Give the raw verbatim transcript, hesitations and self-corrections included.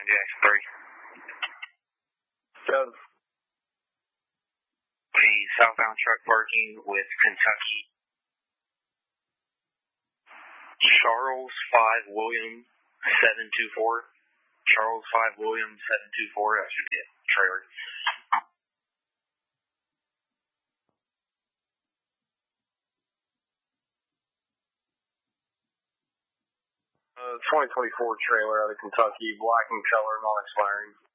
Jackson three. Seven. The southbound truck parking with Kentucky. Charles five William seven two four. Charles five William seven two four. That should be a trailer. Uh, twenty twenty-four trailer out of Kentucky, black in color, non-expiring.